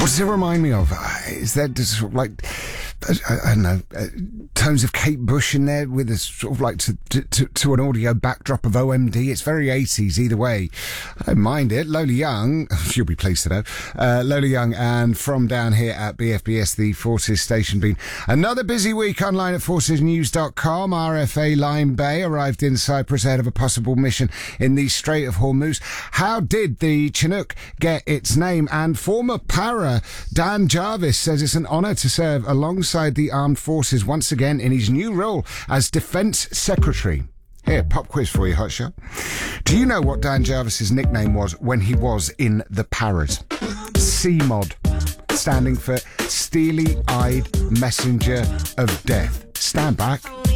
does it remind me of? Is that sort of like, I don't know, tones of Kate Bush in there with a sort of like to an audio backdrop of OMD? It's very 80s either way. I don't mind it. Lola Young, she'll be pleased to know. Lola Young, and from down here at BFBS, the Forces station, been another busy week online at forcesnews.com. RFA Line Bay arrived in Cyprus ahead of a possible mission in the Strait of Hormuz. How did the Chinook get its name? And former para Dan Jarvis says it's an honour to serve alongside the armed forces once again in his new role as Defence Secretary. Here, pop quiz for you, Hotshot. Do you know what Dan Jarvis's nickname was when he was in the Paras? CMOD, standing for Steely-Eyed Messenger of Death. Stand back.